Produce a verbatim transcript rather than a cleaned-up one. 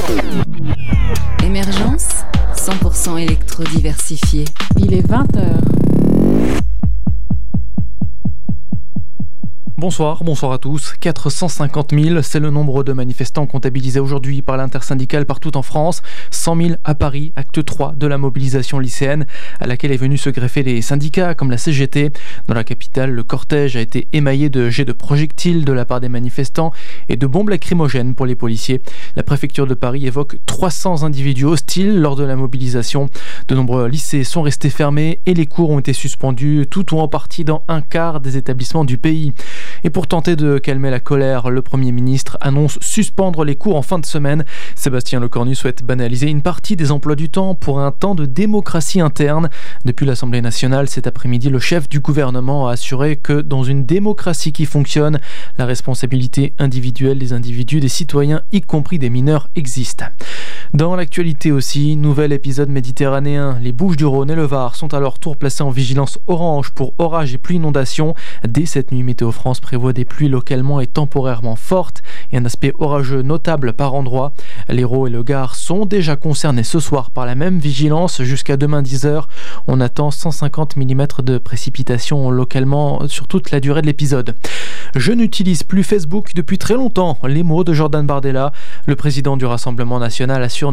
Émergence, cent pour cent électro-diversifié. Il est vingt heures. Bonsoir, bonsoir à tous. quatre cent cinquante mille, c'est le nombre de manifestants comptabilisés aujourd'hui par l'intersyndicale partout en France. cent mille à Paris, acte trois de la mobilisation lycéenne, à laquelle est venu se greffer les syndicats comme la C G T. Dans la capitale, le cortège a été émaillé de jets de projectiles de la part des manifestants et de bombes lacrymogènes pour les policiers. La préfecture de Paris évoque trois cents individus hostiles lors de la mobilisation. De nombreux lycées sont restés fermés et les cours ont été suspendus, tout ou en partie dans un quart des établissements du pays. Et pour tenter de calmer la colère, le Premier ministre annonce suspendre les cours en fin de semaine. Sébastien Lecornu souhaite banaliser une partie des emplois du temps pour un temps de démocratie interne. Depuis l'Assemblée nationale, cet après-midi, le chef du gouvernement a assuré que dans une démocratie qui fonctionne, la responsabilité individuelle des individus, des citoyens, y compris des mineurs, existe. Dans l'actualité aussi, nouvel épisode méditerranéen. Les Bouches-du-Rhône et le Var sont à leur tour placés en vigilance orange pour orages et pluies inondations. Dès cette nuit, Météo France prévoit des pluies localement et temporairement fortes et un aspect orageux notable par endroits. L'Hérault et le Gard sont déjà concernés ce soir par la même vigilance jusqu'à demain dix heures. On attend cent cinquante millimètres de précipitations localement sur toute la durée de l'épisode. Je n'utilise plus Facebook depuis très longtemps. Les mots de Jordan Bardella. Le président du Rassemblement national assure